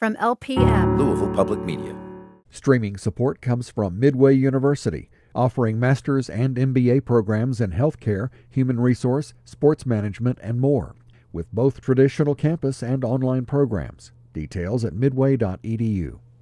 from LPM. Louisville Public Media. Streaming support comes from Midway University, offering master's and MBA programs in healthcare, human resource, sports management, and more, with both traditional campus and online programs. Details at midway.edu.